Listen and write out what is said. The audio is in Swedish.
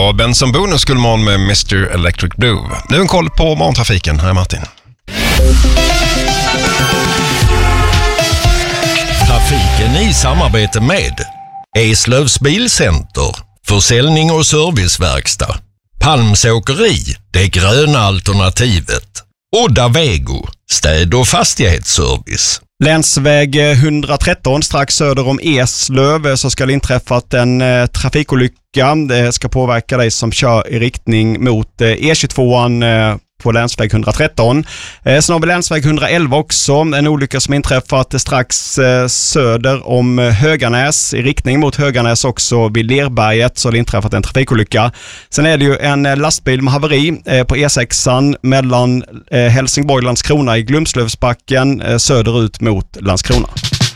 var Benson Boone Skulman med Mr. Electric Blue. Nu en koll på morgontrafiken. Här är Martin. Trafiken i samarbete med Eslövs Bilcenter, försäljning och serviceverkstad, Palmsåkeri, det gröna alternativet, Odda Vego, städ- och fastighetsservice. Länsväg 113 strax söder om Eslöv så ska det inträffat en trafikolycka. Det ska påverka dig som kör i riktning mot E22an på länsväg 113. Sen har vi länsväg 111 också. En olycka som inträffat strax söder om Höganäs. I riktning mot Höganäs också vid Lerberget så har det inträffat en trafikolycka. Sen är det ju en lastbil med haveri på E6an mellan Helsingborg och Landskrona i Glumslövsbacken söderut mot Landskrona.